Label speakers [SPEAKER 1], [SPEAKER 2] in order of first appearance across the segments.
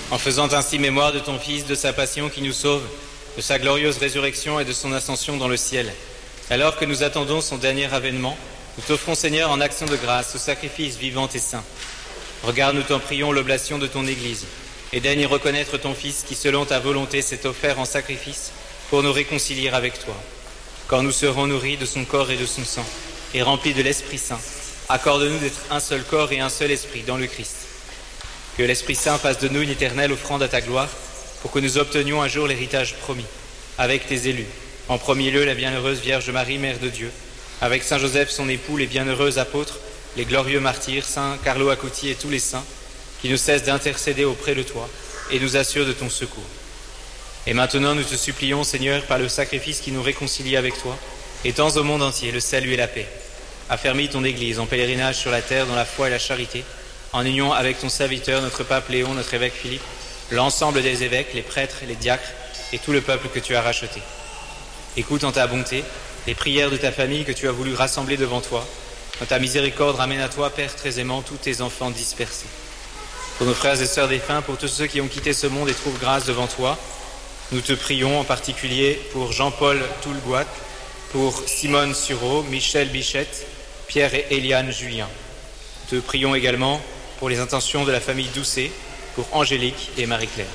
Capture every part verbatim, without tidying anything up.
[SPEAKER 1] En faisant ainsi mémoire de ton Fils, de sa passion qui nous sauve, de sa glorieuse résurrection et de son ascension dans le ciel. Alors que nous attendons son dernier avènement, nous t'offrons, Seigneur, en action de grâce, ce sacrifice vivant et saint. Regarde, nous t'en prions, l'oblation de ton Église, et daigne y reconnaître ton Fils qui, selon ta volonté, s'est offert en sacrifice pour nous réconcilier avec toi. Quand nous serons nourris de son corps et de son sang, et remplis de l'Esprit Saint, accorde-nous d'être un seul corps et un seul esprit dans le Christ. Que l'Esprit Saint fasse de nous une éternelle offrande à ta gloire, pour que nous obtenions un jour l'héritage promis, avec tes élus. En premier lieu, la bienheureuse Vierge Marie, Mère de Dieu, avec Saint Joseph, son époux, les bienheureux apôtres, les glorieux martyrs, Saint Carlo Acutis et tous les saints, qui ne cessent d'intercéder auprès de toi et nous assurent de ton secours. Et maintenant, nous te supplions, Seigneur, par le sacrifice qui nous réconcilie avec toi, étends au monde entier le salut et la paix. Affermis ton Église en pèlerinage sur la terre dans la foi et la charité, en union avec ton serviteur, notre pape Léon, notre évêque Philippe, l'ensemble des évêques, les prêtres, les diacres et tout le peuple que tu as racheté. Écoute en ta bonté les prières de ta famille que tu as voulu rassembler devant toi. Dans ta miséricorde, ramène à toi, Père très aimant, tous tes enfants dispersés. Pour nos frères et sœurs défunts, pour tous ceux qui ont quitté ce monde et trouvent grâce devant toi, nous te prions en particulier pour Jean-Paul Toulgouac, pour Simone Sureau, Michel Bichette, Pierre et Eliane Julien. Te prions également pour les intentions de la famille Doucet, pour Angélique et Marie-Claire.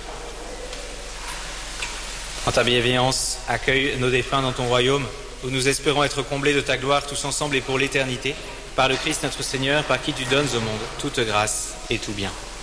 [SPEAKER 1] En ta bienveillance, accueille nos défunts dans ton royaume, où nous espérons être comblés de ta gloire tous ensemble et pour l'éternité, par le Christ notre Seigneur, par qui tu donnes au monde toute grâce et tout bien.